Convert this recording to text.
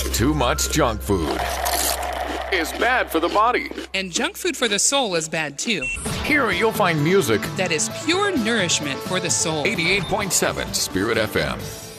Too much junk food is bad for the body. And junk food for the soul is bad too. Here you'll find music That is pure nourishment for the soul. 88.7 Spirit FM.